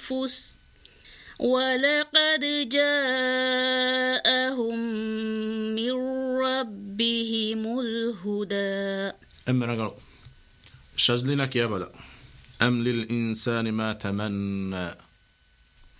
أنفس ولقد جاءهم من ربهم الهدى. شجلنك يا بلا أم للإنسان ما تمنى